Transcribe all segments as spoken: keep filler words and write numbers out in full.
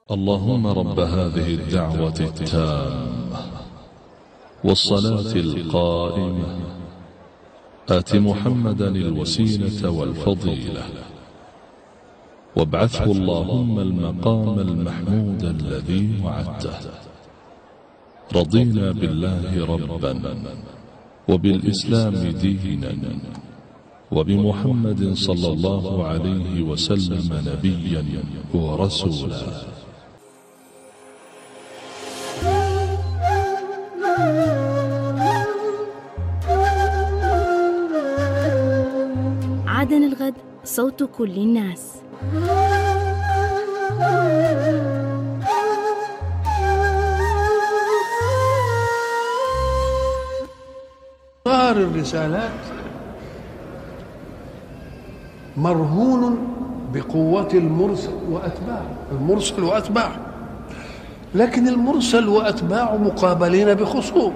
اللهم رب هذه الدعوة التامة والصلاة القائمة آت محمدا الوسيلة والفضيلة وابعثه اللهم المقام المحمود الذي وعدته. رضينا بالله ربا وبالإسلام دينا وبمحمد صلى الله عليه وسلم نبيا ورسولا. عدن الغد صوت كل الناس. صار الرسالات مرهون بقوة المرسل وأتباعه، المرسل وأتباعه، لكن المرسل وأتباعه مقابلين بخصوم.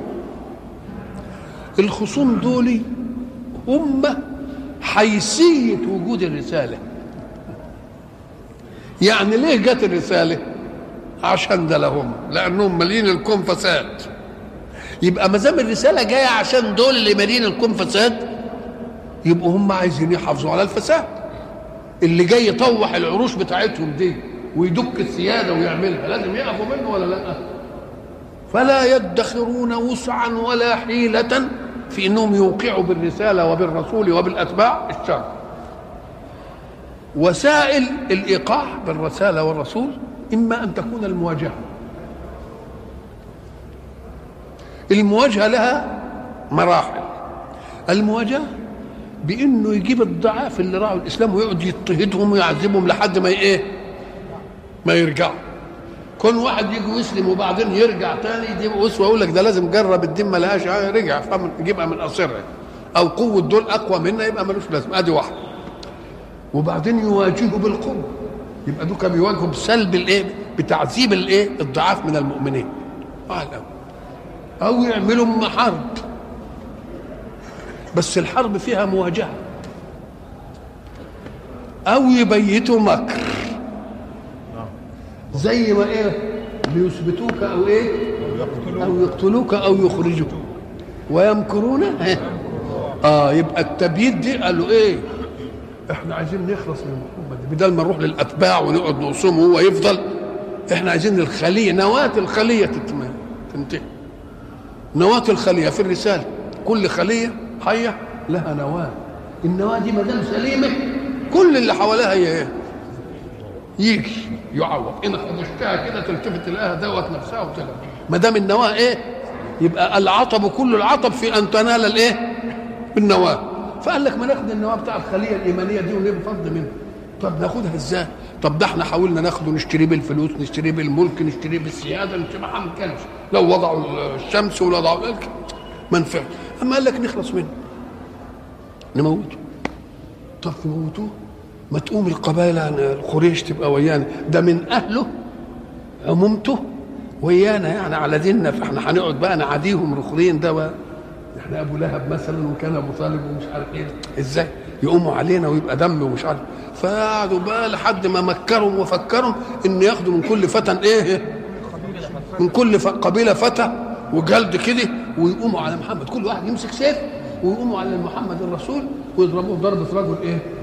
الخصوم دول هم حيثية وجود الرسالة. يعني ليه جت الرسالة؟ عشان ده لهم، لأنهم مالين الكون فساد. يبقى ما دام الرسالة جاية عشان دول اللي مالين الكون فساد، يبقوا هم عايزين يحافظوا على الفساد. اللي جاي يطوح العروش بتاعتهم دي ويدك السيادة ويعملها لازم يقفوا منه ولا لا؟ فلا يدخرون وسعا ولا حيلة في انهم يوقعوا بالرسالة وبالرسول وبالاتباع الشر. وسائل الايقاع بالرسالة والرسول اما ان تكون المواجهة. المواجهة لها مراحل. المواجهة بانه يجيب الضعاف اللي راعوا الاسلام ويقعد يضطهدهم ويعذبهم لحد ما ايه؟ ما يرجعوا. كون واحد يجي يسلم وبعدين يرجع تاني يجيب اسوه يقول لك ده لازم جرب الدين ما لهاش، رجع يجيبها من قصرها، او قوه دول اقوى منا يبقى ملوش لازمه. ادي واحده. وبعدين يواجهوا بالقوه، يبقى دول كانوا بيواجهوا بسلب الايه؟ بتعذيب الايه؟ الضعاف من المؤمنين. او يعملوا حرب، بس الحرب فيها مواجهه. او يبيتوا مكر، زي ما ايه؟ ليثبتوك او ايه؟ او يقتلوك او يخرجوك ويمكرون. اه يبقى التبييت دي قالوا ايه؟ احنا عايزين نخلص من محمد بدل ما نروح للاتباع ونقعد نقسمه وهو يفضل. احنا عايزين الخليه، نواه الخليه تنتهي. نواه الخليه في الرساله، كل خليه حيه لها نواه. النواه دي ما دام سليمه كل اللي حواليها هي ايه؟ يجي يعوض. ان خدشتها كده تلتفت تلاقيها دوت نفسها وتلعب. ما دام النواه ايه؟ يبقى العطب كل العطب في ان تنال الايه؟ بالنواه. فقال لك ما ناخد النواه بتاع الخليه الايمانيه دي ونفض منها. طب ناخدها ازاي؟ طب ده احنا حاولنا ناخده نشتريه بالفلوس، نشتريه بالملك، نشتريه بالسياده، نشتريه ما حنكلش. لو وضعوا الشمس ولا وضعوا الك ما نفعش. اما قال لك نخلص منه نموته. طب نموتوه؟ ما تقوم القبائل عن القريش تبقى ويانا، ده من اهله عمومته ويانا يعني على ديننا، فاحنا هنقعد بقى نعاديهم رخرين. ده بقى احنا ابو لهب مثلا وكان ابو طالب ومش عارف ايه، ازاي يقوموا علينا ويبقى دم ومش عارف. فقعدوا بقى لحد ما مكرهم وفكرهم ان ياخدوا من كل فتى ايه؟ من كل قبيله فتى وجلد كده ويقوموا على محمد. كل واحد يمسك سيف ويقوموا على محمد الرسول ويضربوه ضربه رجل ايه؟